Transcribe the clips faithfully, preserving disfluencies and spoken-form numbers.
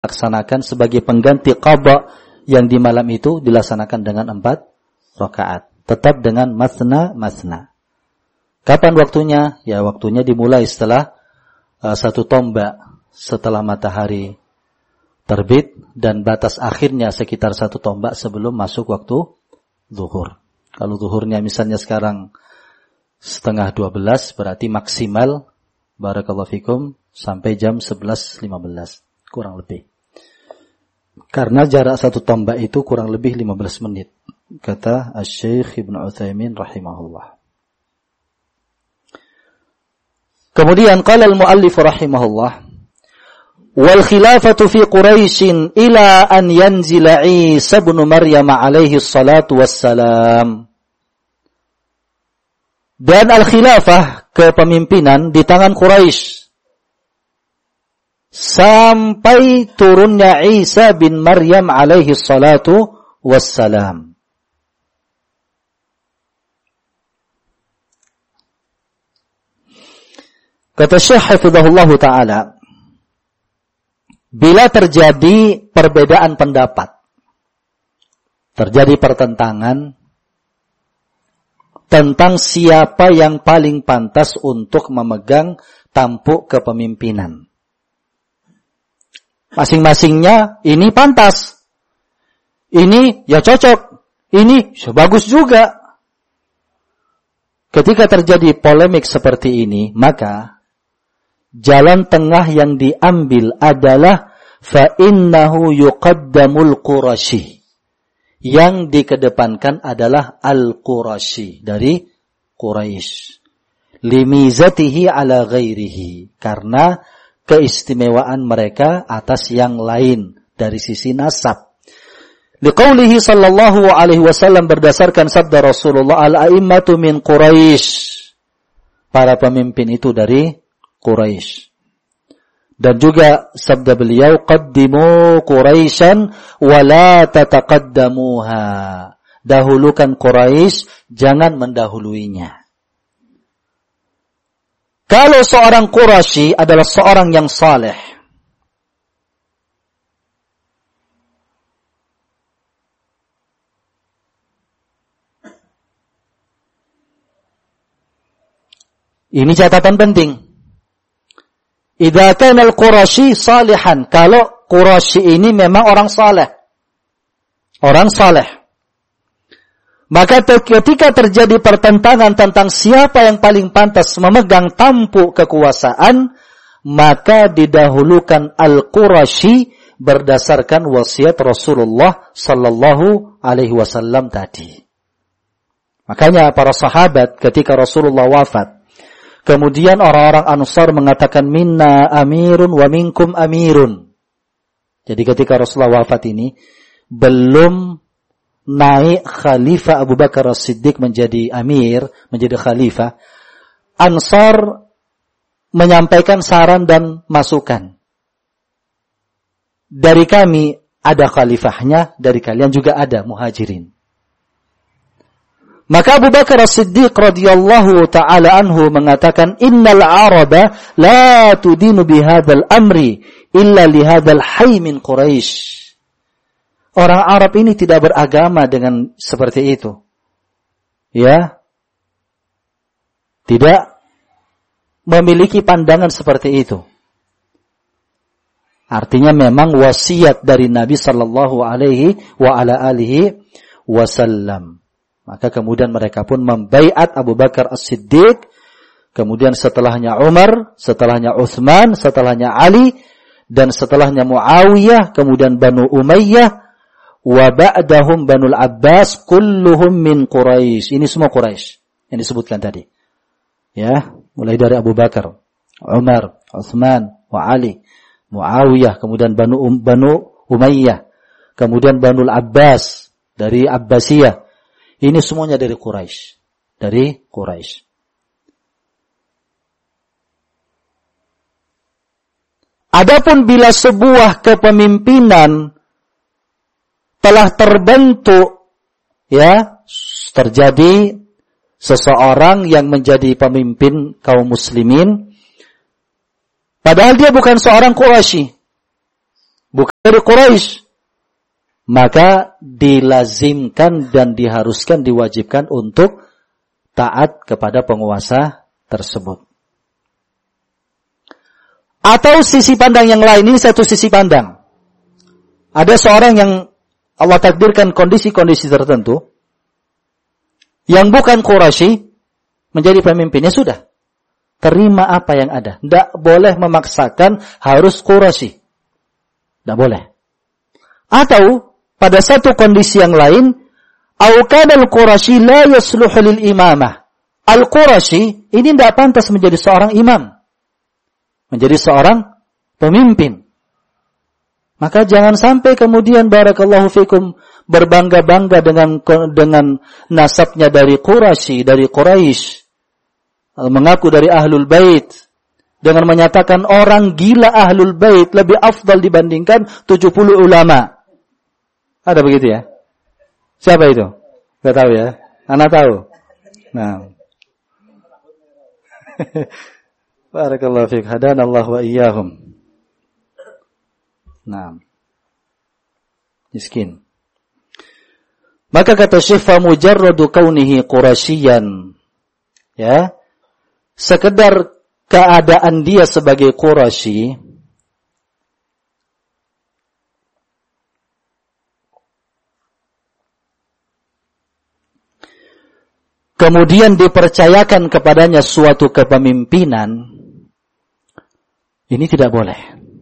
dilaksanakan sebagai pengganti qada yang di malam itu dilaksanakan dengan empat rakaat. Tetap dengan masna masna. Kapan waktunya? Ya waktunya dimulai setelah uh, satu tombak setelah matahari terbit dan batas akhirnya sekitar satu tombak sebelum masuk waktu zuhur. Kalau zuhurnya misalnya sekarang setengah dua belas berarti maksimal barakallahu fikum sampai jam sebelas lima belas kurang lebih. Karena jarak satu tombak itu kurang lebih lima belas menit. Kata Asy-Syaikh Ibnu Utsaimin rahimahullah. Kemudian qala al-muallif rahimahullah wal khilafatu fi Quraisy ila an yanzila Isa ibn Maryam alaihi salatu wassalam. Dan al-khilafah kepemimpinan di tangan Quraisy sampai turunnya Isa bin Maryam alaihi salatu wassalam. Kata Syekh Hafizahullah Ta'ala, bila terjadi perbedaan pendapat, terjadi pertentangan tentang siapa yang paling pantas untuk memegang tampuk kepemimpinan. Masing-masingnya ini pantas. Ini ya cocok. Ini ya bagus juga. Ketika terjadi polemik seperti ini, maka jalan tengah yang diambil adalah fa innahu yuqaddamul Quraisy. Yang dikedepankan adalah al-Quraisy dari Quraisy. Limizatihi ala ghairihi, karena keistimewaan mereka atas yang lain dari sisi nasab. Liqaulihi sallallahu alaihi wasallam, berdasarkan sabda Rasulullah, al-a'immatu min Quraisy. Para pemimpin itu dari Quraisy. Dan juga sabda beliau, qaddimu Quraisyan wa la tataqaddamuha. Dahulukan Quraisy, jangan mendahuluinya. Kalau seorang Quraisy adalah seorang yang saleh, ini catatan penting. Idza kana al-Quraisy salihan, kalau Quraisy ini memang orang saleh. Orang saleh. Maka ketika terjadi pertentangan tentang siapa yang paling pantas memegang tampuk kekuasaan, maka didahulukan al-Quraisy berdasarkan wasiat Rasulullah sallallahu alaihi wasallam tadi. Makanya para sahabat ketika Rasulullah wafat, kemudian orang-orang Ansar mengatakan minna amirun wa minkum amirun. Jadi ketika Rasulullah wafat ini belum naik Khalifah Abu Bakar As-Siddiq menjadi amir, menjadi khalifah, Ansar menyampaikan saran dan masukan. Dari kami ada khalifahnya, dari kalian juga ada muhajirin. Maka Abu Bakar As-Siddiq radhiyallahu ta'ala anhu mengatakan, innal araba la tudinu bihadzal amri illa lihadzal hayy min Quraisy. Orang Arab ini tidak beragama dengan seperti itu. Ya. Tidak memiliki pandangan seperti itu. Artinya memang wasiat dari Nabi sallallahu alaihi wa ala alihi wasallam. Maka kemudian mereka pun membaiat Abu Bakar As-Siddiq, kemudian setelahnya Umar, setelahnya Utsman, setelahnya Ali, dan setelahnya Muawiyah, kemudian Banu Umayyah, wa ba'dahum Banul Abbas, kulluhum min Quraisy. Ini semua Quraisy yang disebutkan tadi. Ya, mulai dari Abu Bakar, Umar, Utsman, wa Ali, Muawiyah, kemudian Banu um, Banu Umayyah, kemudian Banul Abbas dari Abbasiyah. Ini semuanya dari Quraisy, dari Quraisy. Adapun bila sebuah kepemimpinan telah terbentuk, ya, terjadi seseorang yang menjadi pemimpin kaum muslimin, padahal dia bukan seorang Quraisy, bukan dari Quraisy, maka dilazimkan dan diharuskan, diwajibkan untuk taat kepada penguasa tersebut. Atau sisi pandang yang lain, ini satu sisi pandang. Ada seorang yang Allah takdirkan kondisi-kondisi tertentu, yang bukan Quraisy menjadi pemimpinnya, sudah. Terima apa yang ada. Tidak boleh memaksakan harus Quraisy. Tidak boleh. Atau pada satu kondisi yang lain, au kana al-Quraisy la yasluhu lil imamah. Al-Quraisy ini tidak pantas menjadi seorang imam, menjadi seorang pemimpin. Maka jangan sampai kemudian barakallahu fikum berbangga-bangga dengan dengan nasabnya dari Quraisy, dari Quraisy, mengaku dari Ahlul Bait, dengan menyatakan orang gila Ahlul Bait lebih afdal dibandingkan tujuh puluh ulama. Ada begitu ya? Siapa itu? Enggak tahu ya? Anak tahu. Nah. Barakallahu fiik, hadanallahu wa iyyahum. Nah. Miskin. Maka kata Syekh, fa mujarradu kaunihi Quraisyan, ya, sekedar keadaan dia sebagai Quraisy, kemudian dipercayakan kepadanya suatu kepemimpinan, ini tidak boleh.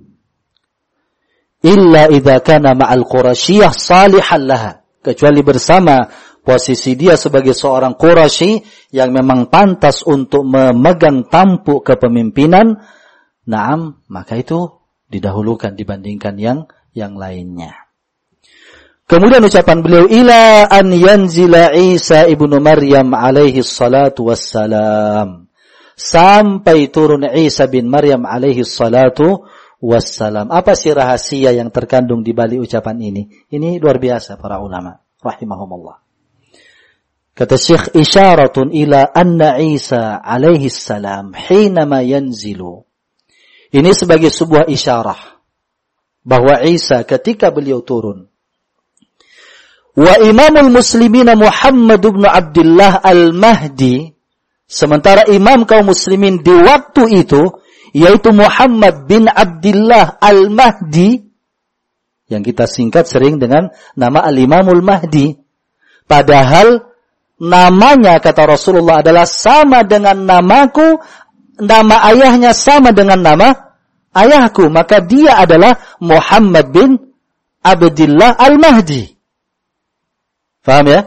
Illa idza kana ma'al Quraisyah salihan laha, kecuali bersama posisi dia sebagai seorang Quraisy yang memang pantas untuk memegang tampuk kepemimpinan, naam, maka itu didahulukan dibandingkan yang yang lainnya. Kemudian ucapan beliau, ila an yanzila Isa ibnu Maryam alaihi salatu wassalam, sampai turun Isa bin Maryam alaihi salatu wassalam. Apa sih rahasia yang terkandung di balik ucapan ini? Ini luar biasa para ulama rahimahumullah. Kata Syekh, isyaratun ila anna Isa alaihi salam hinama yanzilu. Ini sebagai sebuah isyarah bahwa Isa ketika beliau turun, wa imamul muslimina Muhammad bin Abdullah al-Mahdi, sementara imam kaum muslimin di waktu itu yaitu Muhammad bin Abdullah al-Mahdi, yang kita singkat sering dengan nama al-Imamul Mahdi, padahal namanya kata Rasulullah adalah sama dengan namaku, nama ayahnya sama dengan nama ayahku, maka dia adalah Muhammad bin Abdullah al-Mahdi. Faham ya?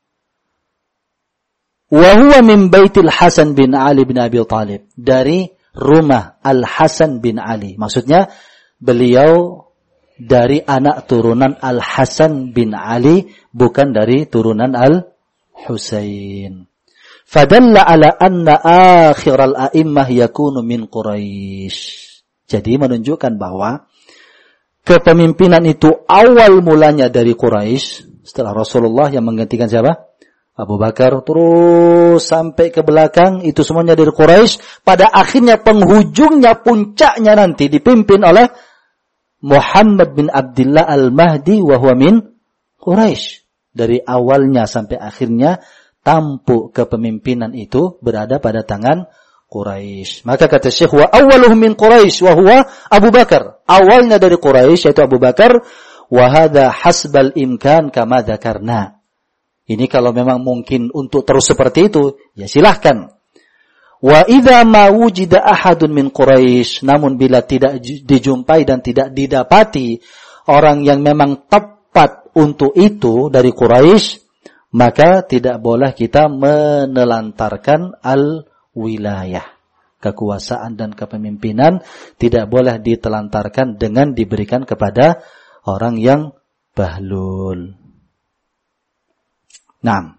Wa huwa min baitil Hasan bin Ali bin Abi Thalib, dari rumah Al-Hasan bin Ali. Maksudnya beliau dari anak turunan Al-Hasan bin Ali, bukan dari turunan Al-Husain. Fadalla ala anna akhiral a'immah yakunu min Quraisy. Jadi menunjukkan bahwa kepemimpinan itu awal mulanya dari Quraisy. Setelah Rasulullah yang menggantikan siapa? Abu Bakar, terus sampai ke belakang, itu semuanya dari Quraisy. Pada akhirnya penghujungnya, puncaknya nanti dipimpin oleh Muhammad bin Abdullah al-Mahdi wa huwa min Quraisy. Dari awalnya sampai akhirnya tampuk kepemimpinan itu berada pada tangan Quraisy. Maka kata Syekh, wa awwaluhum min Quraisy wa huwa Abu Bakar. Awalnya dari Quraisy yaitu Abu Bakar, wa hadza hasbal imkan kama dzakarna. Ini kalau memang mungkin untuk terus seperti itu, ya silahkan. Wa idza ma wujida ahadun min Quraisy, namun bila tidak dijumpai dan tidak didapati orang yang memang tepat untuk itu dari Quraisy, maka tidak boleh kita menelantarkan al-wilayah. Kekuasaan dan kepemimpinan tidak boleh ditelantarkan dengan diberikan kepada orang yang bahlul. Nah,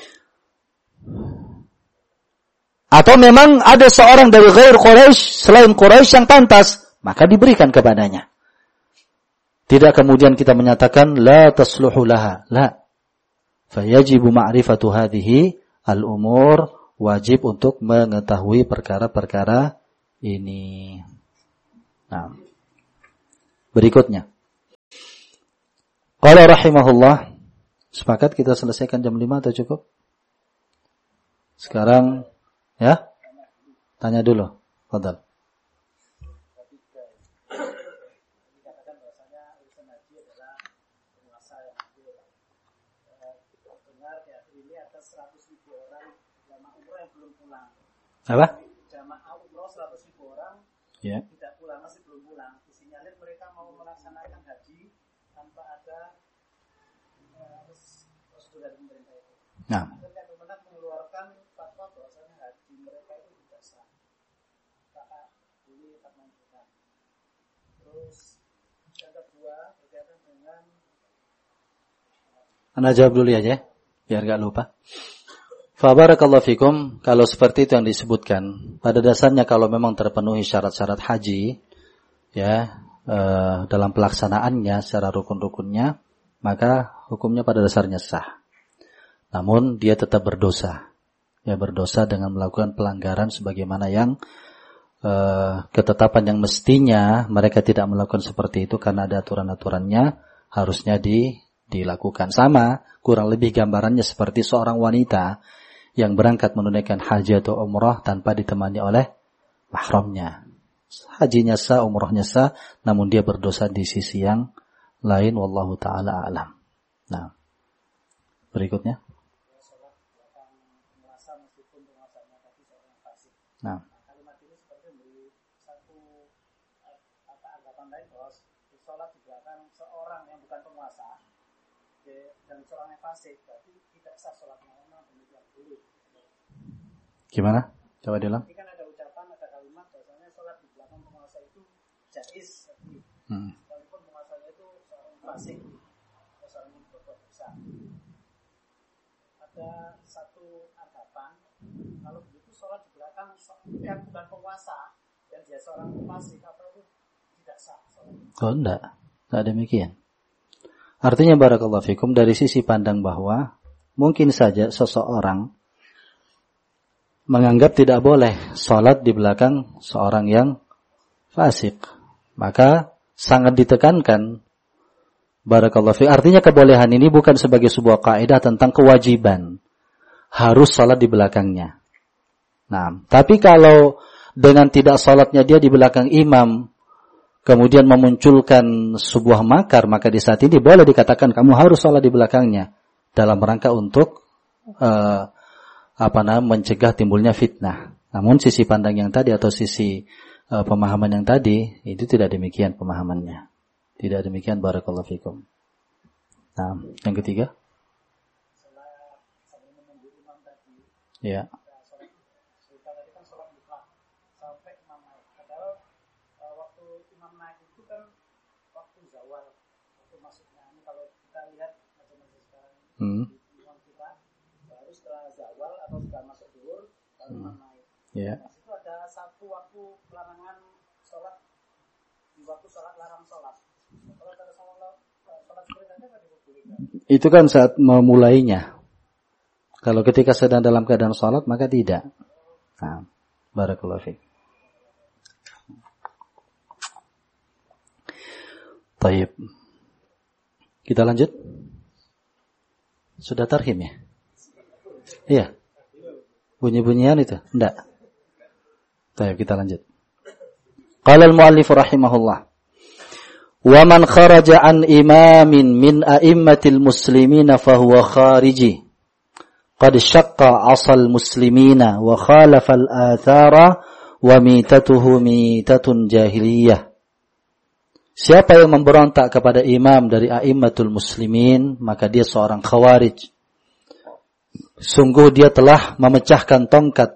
atau memang ada seorang dari ghair Quraisy, selain Quraisy yang pantas, maka diberikan kepadanya. Tidak kemudian kita menyatakan la tasluhu laha, la. Fayajibu ma'rifatu hadhihi al-umur, wajib untuk mengetahui perkara-perkara ini. Nah, berikutnya. Qala rahimahullah. Sepakat kita selesaikan jam lima atau cukup? Sekarang ya? Tanya dulu. Fadhal. Apa? Jamaah umroh seratus ribu orang ya. Tidak pulang, masih belum pulang. Disinyalir mereka mau melaksanakan haji tanpa ada uh, prosedur dari pemerintah itu. Nah. Mereka benar mengeluarkan fatwa bahwasanya haji mereka itu tidak sah. Maka ini tak menentukan. Terus yang kedua berkaitan dengan. Anda jawab dulu aja, biar gak lupa. Fabarakallahu fikum, kalau seperti itu yang disebutkan, pada dasarnya kalau memang terpenuhi syarat-syarat haji, ya, e, dalam pelaksanaannya secara rukun-rukunnya, maka hukumnya pada dasarnya sah. Namun dia tetap berdosa, ya berdosa dengan melakukan pelanggaran sebagaimana yang e, ketetapan yang mestinya mereka tidak melakukan seperti itu karena ada aturan-aturannya harusnya di, dilakukan. Sama, kurang lebih gambarannya seperti seorang wanita yang berangkat menunaikan haji atau umrah tanpa ditemani oleh mahramnya. Hajinya sah, umrahnya sah, namun dia berdosa di sisi yang lain. Wallahu ta'ala a'lam. Nah, berikutnya. Nah. Kalimat ini seperti memberi satu anggapan lain bahwa sholat di belakang seorang yang bukan penguasa dan seorang yang fasik, berarti tidak sah sholatnya. Demikian dulu. Gimana? Coba diulang. Ini kan ada ucapan, ada kalimat bahwasanya sholat di belakang penguasa itu jaiz. Hmm. Walaupun penguasanya itu seorang fasik atau seorang yang berbuat dosa. Ada satu anggapan, kalau begitu sholat di belakang yang bukan penguasa dan dia seorang fasik, apa itu tidak sah sholat? Oh enggak, enggak demikian. Artinya barakallahu fikum dari sisi pandang bahwa mungkin saja seseorang menganggap tidak boleh sholat di belakang seorang yang fasik. Maka sangat ditekankan barakallahu fikum. Artinya kebolehan ini bukan sebagai sebuah kaidah tentang kewajiban harus sholat di belakangnya. Nah, tapi kalau dengan tidak sholatnya dia di belakang imam, kemudian memunculkan sebuah makar, maka di saat ini boleh dikatakan kamu harus sholat di belakangnya dalam rangka untuk uh, apa namanya mencegah timbulnya fitnah. Namun sisi pandang yang tadi atau sisi uh, pemahaman yang tadi itu tidak demikian pemahamannya. Tidak demikian barakallahu fikum. Nah, yang ketiga. Ya. Hmm. Baru setelah zawal atau sudah masuk zuhur baru imam naik. Ya. Nah, itu ada satu waktu pelarangan sholat di waktu sholat larang sholat. Kalau ada sholat sholat seperti itu nggak dibolehkan. Itu kan saat memulainya. Kalau ketika sedang dalam keadaan sholat maka tidak. Nah, barakallahu fiik. Baik. Kita lanjut. Sudah tarhim ya? Iya. Bunyi-bunyian itu? Enggak. Baik, kita lanjut. Qala al-muallif rahimahullah. Wa man kharaja an imamin min a'immatil muslimina fahuwa khariji. Qad syaqqa 'asal muslimina wa khalafa al-athara wa mitatuhu mitatun jahiliyah. Siapa yang memberontak kepada imam dari a'immatul muslimin, maka dia seorang khawarij. Sungguh dia telah memecahkan tongkat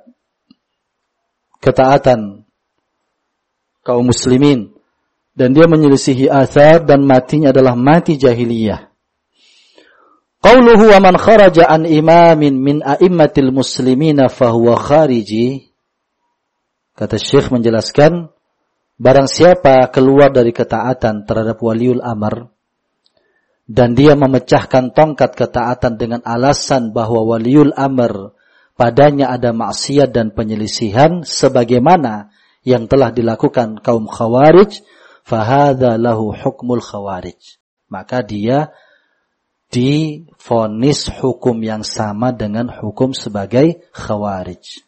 ketaatan kaum muslimin. Dan dia menyelisihi athar dan matinya adalah mati jahiliyah. Qauluhu wa man kharaja an imamin min a'immatil muslimina fahuwa khariji. Kata Syekh menjelaskan, barang siapa keluar dari ketaatan terhadap waliul amr dan dia memecahkan tongkat ketaatan dengan alasan bahwa waliul amr padanya ada maksiat dan penyelisihan sebagaimana yang telah dilakukan kaum khawarij, fahadza lahu hukmul khawarij. Maka dia divonis hukum yang sama dengan hukum sebagai khawarij.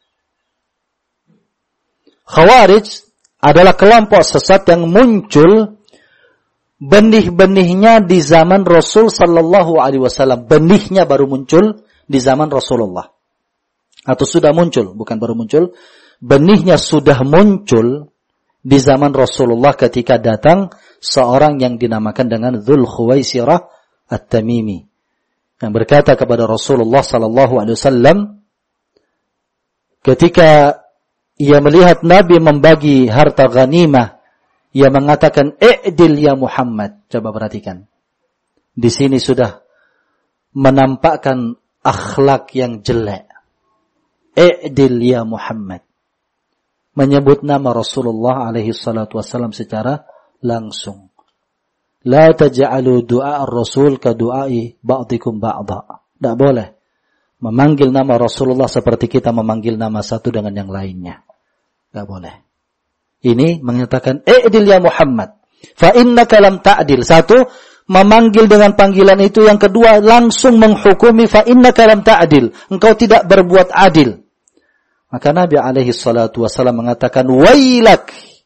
Khawarij adalah kelompok sesat yang muncul benih-benihnya di zaman Rasul sallallahu alaihi wasallam. Benihnya baru muncul di zaman Rasulullah. Atau sudah muncul, bukan baru muncul. Benihnya sudah muncul di zaman Rasulullah ketika datang seorang yang dinamakan dengan Dzul Khuwaisirah At-Tamimi. Yang berkata kepada Rasulullah sallallahu alaihi wasallam ketika ia melihat Nabi membagi harta ghanimah, ia mengatakan, "I'dil ya Muhammad." Coba perhatikan. Di sini sudah menampakkan akhlak yang jelek. I'dil ya Muhammad. Menyebut nama Rasulullah alaihi salatu wasallam secara langsung. La taj'alu du'a ar-rasul ka du'ai ba'dikum ba'dha. Tidak boleh memanggil nama Rasulullah seperti kita memanggil nama satu dengan yang lainnya. Tidak boleh. Ini menyatakan, i'dil ya Muhammad. Fa innaka lam ta'dil. Satu, memanggil dengan panggilan itu. Yang kedua, langsung menghukumi fa innaka lam ta'dil. Engkau tidak berbuat adil. Maka Nabi alaihi salatu wasallam mengatakan, wailak.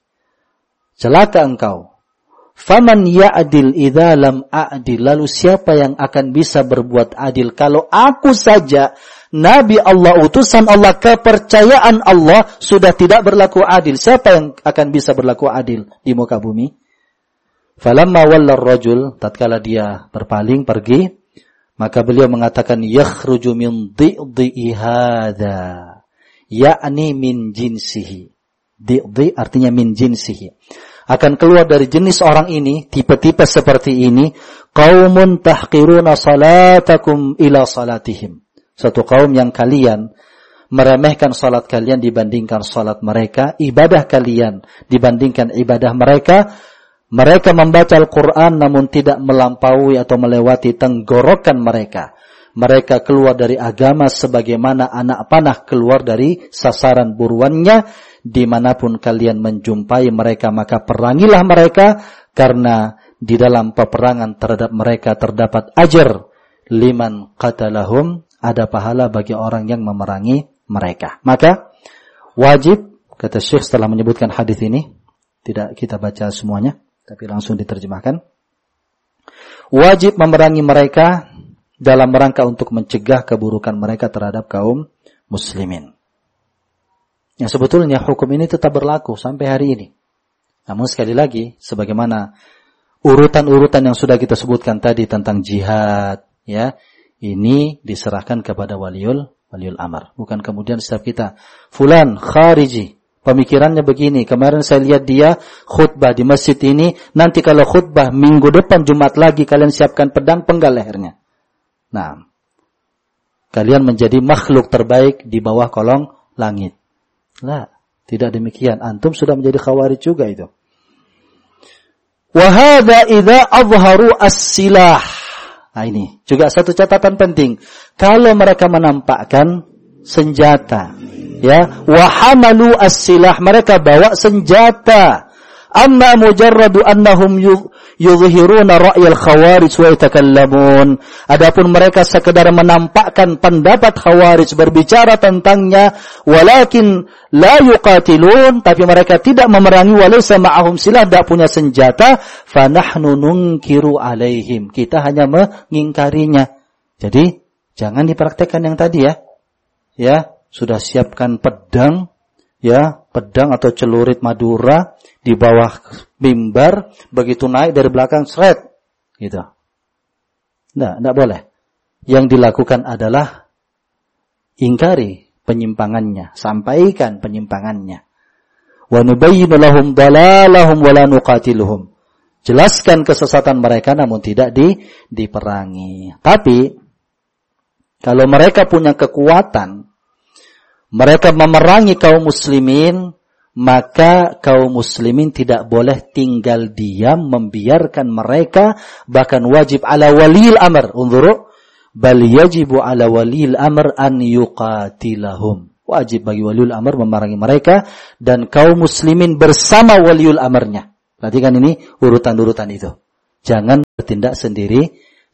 Celaka engkau. Faman ya'dil idza lam a'dil. Lalu siapa yang akan bisa berbuat adil kalau aku saja Nabi Allah, utusan Allah, kepercayaan Allah sudah tidak berlaku adil. Siapa yang akan bisa berlaku adil di muka bumi? Falamma walla ar-rajul, tatkala dia berpaling pergi, maka beliau mengatakan yakhruju min dhi'i hadza, yakni min jinsihi. Dhi'i artinya min jinsihi. Akan keluar dari jenis orang ini, tipe-tipe seperti ini, qaumun tahqiruna salatakum ila salatihim. Satu kaum yang kalian meremehkan salat kalian dibandingkan salat mereka, ibadah kalian dibandingkan ibadah mereka. Mereka membaca Al-Quran namun tidak melampaui atau melewati tenggorokan mereka. Mereka keluar dari agama sebagaimana anak panah keluar dari sasaran buruannya. Dimanapun kalian menjumpai mereka, maka perangilah mereka, karena di dalam peperangan terhadap mereka terdapat ajar liman qatalahum, ada pahala bagi orang yang memerangi mereka. Maka wajib, kata Syekh setelah menyebutkan hadis ini, tidak kita baca semuanya, tapi langsung diterjemahkan. Wajib memerangi mereka dalam rangka untuk mencegah keburukan mereka terhadap kaum muslimin. Yang sebetulnya hukum ini tetap berlaku sampai hari ini. Namun sekali lagi, sebagaimana urutan-urutan yang sudah kita sebutkan tadi tentang jihad, ya, ini diserahkan kepada waliul waliul amr. Bukan kemudian setiap kita, fulan khariji, pemikirannya begini. Kemarin saya lihat dia khutbah di masjid ini, nanti kalau khutbah minggu depan Jumat lagi kalian siapkan pedang penggal lehernya. Nah, kalian menjadi makhluk terbaik di bawah kolong langit. Lah, tidak demikian. Antum sudah menjadi khawarij juga itu. Wa hadza idza azharu as-silah. Nah, ini juga satu catatan penting. Kalau mereka menampakkan senjata, ya, wa hamalu as-silah, mereka bawa senjata. Amma mujarradu annahum yuzhiruna ra'yal khawarij wa yatakallamun. Adapun mereka sekedar menampakkan pendapat khawarij, berbicara tentangnya, walakin la yuqatilun, tapi mereka tidak memerangi, walaysa ma'ahum silah, tidak punya senjata, fa nahnu nunkiru alaihim, kita hanya mengingkarinya. Jadi jangan dipraktekkan yang tadi, ya. Ya, sudah siapkan pedang, ya, pedang atau celurit Madura di bawah mimbar, begitu naik dari belakang seret, gitu. Nah, tidak boleh. Yang dilakukan adalah ingkari penyimpangannya, sampaikan penyimpangannya. Wa nubayyinu lahum dalalahum wa la nuqatiluhum. Jelaskan kesesatan mereka namun tidak di diperangi. Tapi kalau mereka punya kekuatan, mereka memerangi kaum muslimin, maka kaum muslimin tidak boleh tinggal diam membiarkan mereka, bahkan wajib ala waliyil amr. Unzuru, bal yajibu ala waliyil amr an yuqatilahum. Wajib bagi waliul amr memerangi mereka dan kaum muslimin bersama waliul amrnya. Perhatikan ini urutan-urutan itu. Jangan bertindak sendiri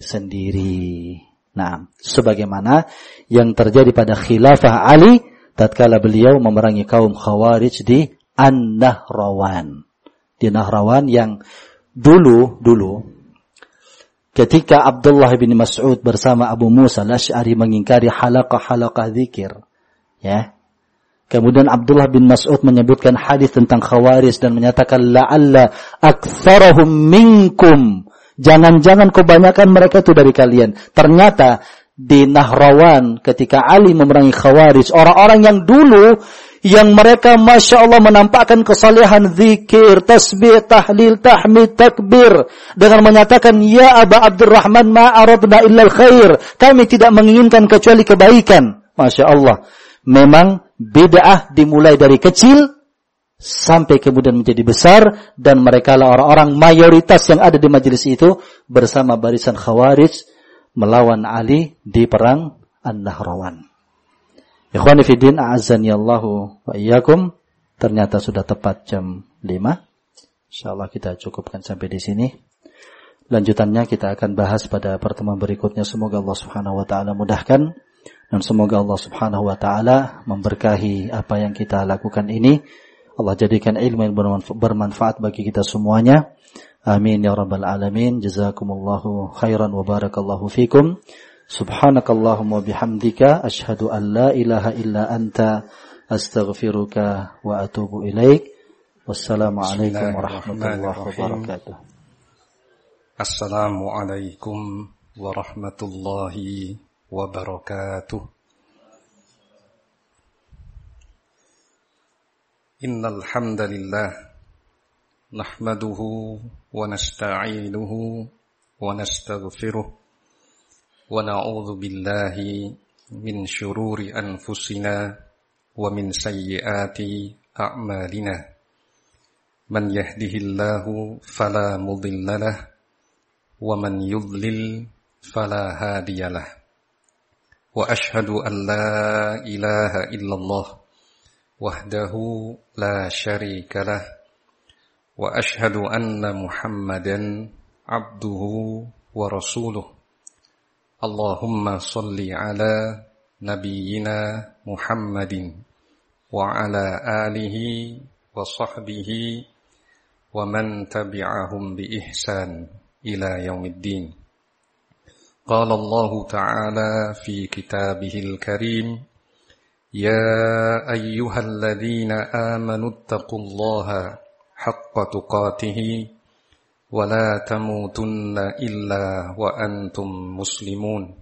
sendiri. Nah, sebagaimana yang terjadi pada khilafah Ali tatkala beliau memerangi kaum Khawarij di An-Nahrawan. Di Nahrawan yang dulu dulu ketika Abdullah bin Mas'ud bersama Abu Musa al-Asy'ari mengingkari halaqah-halaqah zikir, ya. Kemudian Abdullah bin Mas'ud menyebutkan hadis tentang Khawarij dan menyatakan la'alla aktsarahum minkum. Jangan-jangan kebanyakan mereka itu dari kalian. Ternyata di Nahrawan ketika Ali memerangi Khawarij, orang-orang yang dulu yang mereka Masya Allah menampakkan kesalehan zikir, tasbih, tahlil, tahmid, takbir dengan menyatakan ya Aba Abdurrahman ma aradna illa al-khair, kami tidak menginginkan kecuali kebaikan. Masya Allah, memang bid'ah dimulai dari kecil sampai kemudian menjadi besar, dan mereka lah orang-orang mayoritas yang ada di majelis itu bersama barisan Khawarij melawan Ali di perang An-Nahrawan. Ikhwani fi din, a'azzani Allahu wa iyyakum. Ternyata sudah tepat jam lima. Insyaallah kita cukupkan sampai di sini. Lanjutannya kita akan bahas pada pertemuan berikutnya. Semoga Allah Subhanahu wa taala mudahkan dan semoga Allah Subhanahu wa taala memberkahi apa yang kita lakukan ini. Allah jadikan ilmu yang bermanfaat bagi kita semuanya. Amin ya rabbal alamin. Jazakumullahu khairan wa barakallahu fikum. Subhanakallahumma bihamdika asyhadu an la ilaha illa anta astaghfiruka wa atubu ilaik. Wassalamualaikum warahmatullahi wabarakatuh. Assalamualaikum warahmatullahi wabarakatuh. Innal hamdalillah nahmaduhu wa nasta'inuhu wa nastaghfiruh wa na'udzu billahi min syururi anfusina wa min sayyiati a'malina. Man yahdihillahu fala mudhillalah wa man yudlil fala hadiyalah. Wa ashhadu an la ilaha illallah wahdahu la syarika lah wa ashhadu anna Muhammadan abduhu wa rasuluh. Allahumma salli ala nabiyyina Muhammadin wa ala alihi wa sahbihi wa man tabi'ahum bi ihsan ila yaumiddin. Qala Allah ta'ala fi kitabihil karim, ya ayyuhalladzina amanu taqullaha haqqa tuqatih wa la tamutunna illa wa antum muslimun.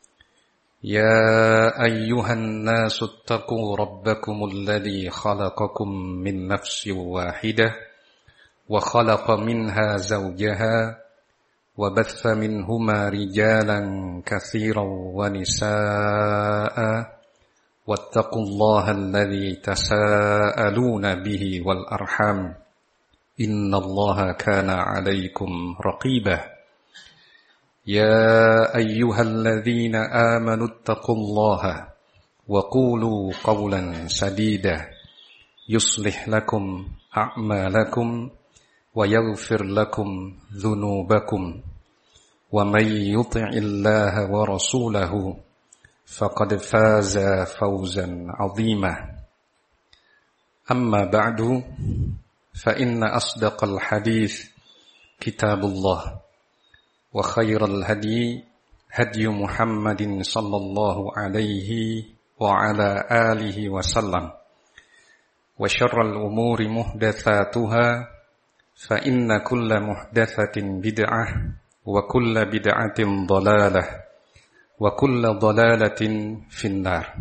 Ya ayyuhan nasu attaqu rabbakumul ladzi khalaqakum min nafsin wahidah wa khalaqa minha zawjaha wa batha minhuma rijalan katsiran wa nisaa'a wattaqullaha alladzi tasaaluna bihi wal arham innallaha kana 'alaikum raqibah. Ya ayyuhalladzina amanu taqullaha wa qulu qawlan sadida yuslih lakum a'malakum wa yaghfir lakum dhunubakum wa may yuti'illaha wa rasulahu faqad faza fawzan 'azima. Amma ba'du, fa inna asdaqal hadits kitabullah wa khairal hadi hadi Muhammadin sallallahu alaihi wa ala alihi wa sallam wa syarral umuri muhdatsatuha fa inna kulla muhdatsatin bid'ah wa kulla bid'atin dhalalah wa kulla dhalalatin finnar.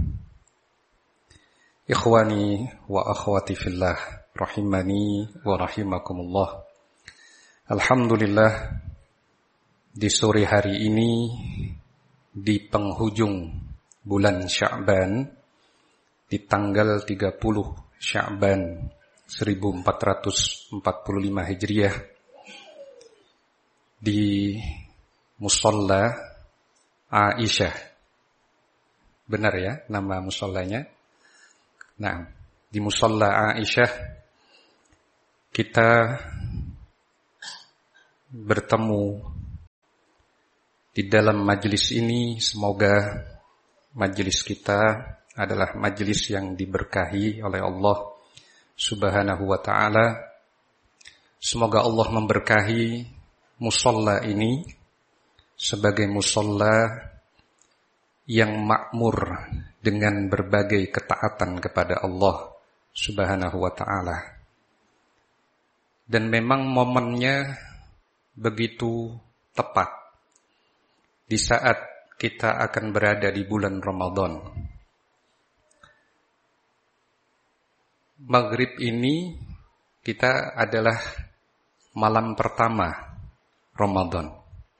Ikhwani wa akhwati fillah rahimani wa rahimakumullah. Alhamdulillah, di sore hari ini di penghujung bulan Sya'ban, di tanggal tiga puluh Sya'ban seribu empat ratus empat puluh lima Hijriah, di Musalla Aisyah. Benar ya nama musallanya? Nah, di Musalla Aisyah kita bertemu Di dalam majelis ini semoga majelis kita adalah majelis yang diberkahi oleh Allah Subhanahu wa ta'ala. Semoga Allah memberkahi musalla ini sebagai musalla yang makmur dengan berbagai ketaatan kepada Allah Subhanahu wa ta'ala. Dan memang momennya begitu tepat di saat kita akan berada di bulan Ramadan. Maghrib ini kita adalah malam pertama Ramadan,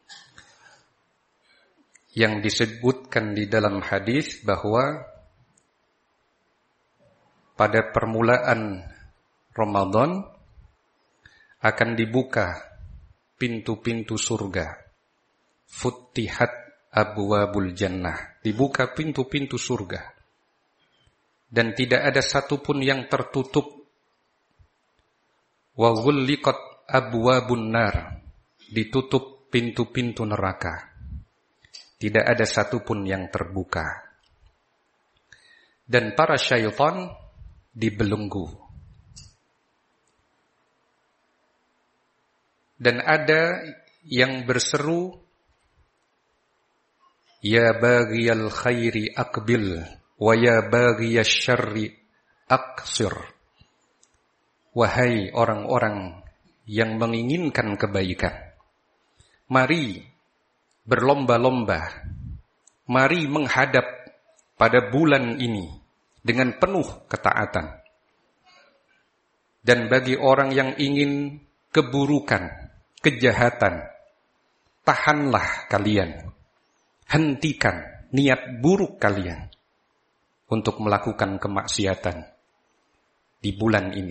yang disebutkan di dalam hadis bahwa pada permulaan Ramadan akan dibuka pintu-pintu surga. Futtihat abwabul jannah, dibuka pintu-pintu surga, dan tidak ada satupun yang tertutup. Wa ghulliqat abwabun nar, ditutup pintu-pintu neraka, tidak ada satupun yang terbuka. Dan para syaitan dibelenggu. Dan ada yang berseru, ya baghiyal khairi aqbil wa ya baghiyasy syarri aqsir. Wahai orang-orang yang menginginkan kebaikan, mari berlomba-lomba, mari menghadap pada bulan ini dengan penuh ketaatan. Dan bagi orang yang ingin keburukan, kejahatan, tahanlah kalian. Hentikan niat buruk kalian untuk melakukan kemaksiatan di bulan ini.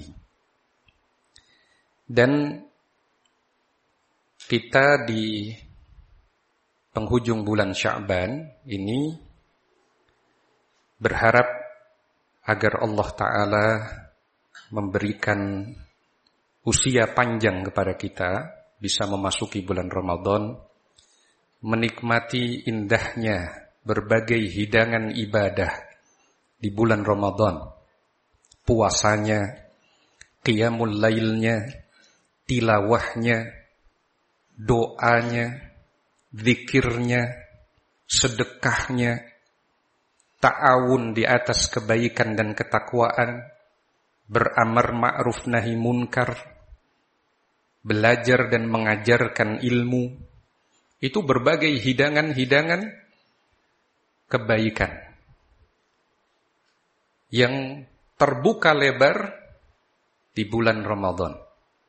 Dan kita di penghujung bulan Sya'ban ini berharap agar Allah Ta'ala memberikan usia panjang kepada kita, bisa memasuki bulan Ramadan, menikmati indahnya berbagai hidangan ibadah di bulan Ramadan. Puasanya, qiyamul lailnya, tilawahnya, doanya, zikirnya, sedekahnya, ta'awun di atas kebaikan dan ketakwaan, beramar ma'ruf nahi munkar, belajar dan mengajarkan ilmu. Itu berbagai hidangan-hidangan kebaikan yang terbuka lebar di bulan Ramadan.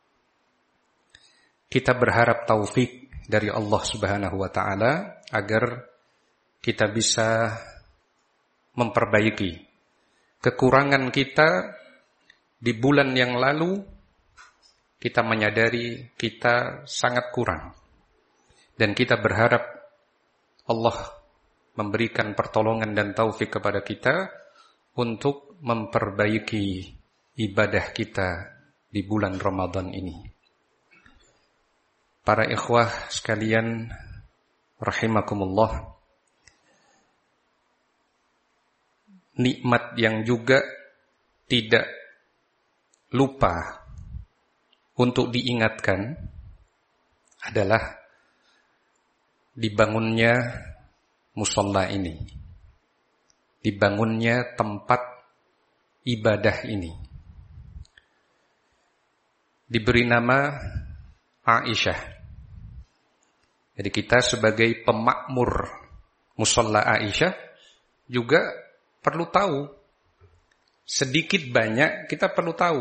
Kita berharap taufik dari Allah Subhanahu wa ta'ala agar kita bisa memperbaiki kekurangan kita di bulan yang lalu. Kita menyadari kita sangat kurang. Dan kita berharap Allah memberikan pertolongan dan taufik kepada kita untuk memperbaiki ibadah kita di bulan Ramadan ini. Para ikhwah sekalian rahimakumullah, nikmat yang juga tidak lupa untuk diingatkan adalah dibangunnya musalla ini, dibangunnya tempat ibadah ini. Diberi nama Aisyah. Jadi kita sebagai pemakmur musalla Aisyah juga perlu tahu, sedikit banyak kita perlu tahu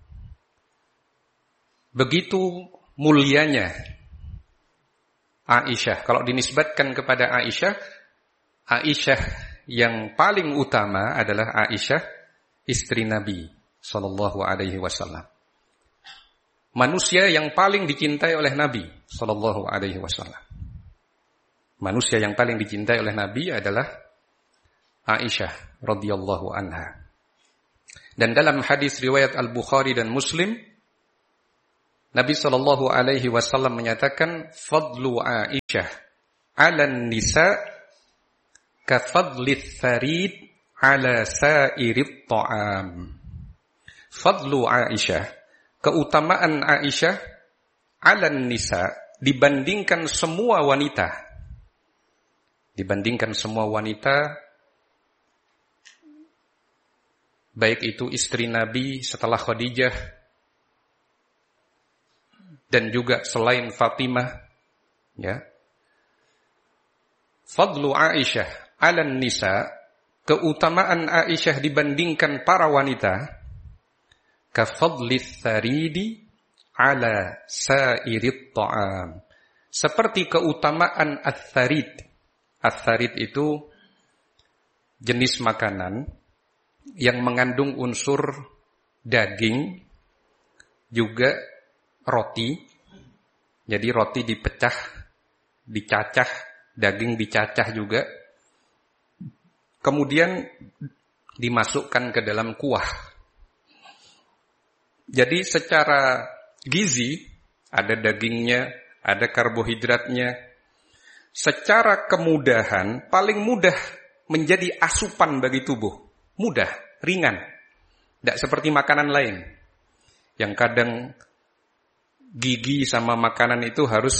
begitu mulianya Aisyah. Kalau dinisbatkan kepada Aisyah, Aisyah yang paling utama adalah Aisyah istri Nabi sallallahu alaihi wasallam. Manusia yang paling dicintai oleh Nabi sallallahu alaihi wasallam. Manusia yang paling dicintai oleh Nabi adalah Aisyah radhiyallahu anha. Dan dalam hadis riwayat Al-Bukhari dan Muslim, Nabi sallallahu alaihi wasallam menyatakan, fadlu Aisyah 'alan nisa kafadlith tharid 'ala sa'irit ta'am. Fadlu Aisyah, keutamaan Aisyah 'alan nisa, dibandingkan semua wanita. Dibandingkan semua wanita, baik itu istri Nabi setelah Khadijah dan juga selain Fatimah, ya. Fadlu Aisyah 'alan nisa, keutamaan Aisyah dibandingkan para wanita, kafadlith tharidi 'ala sa'irit ta'am, seperti keutamaan ats-tsarid. Ats-tsarid itu jenis makanan yang mengandung unsur daging, juga roti. Jadi roti dipecah, dicacah, daging dicacah juga. Kemudian dimasukkan ke dalam kuah. Jadi secara gizi, ada dagingnya, ada karbohidratnya. Secara kemudahan, paling mudah menjadi asupan bagi tubuh. Mudah, ringan. Tidak seperti makanan lain. Yang kadang gigi sama makanan itu harus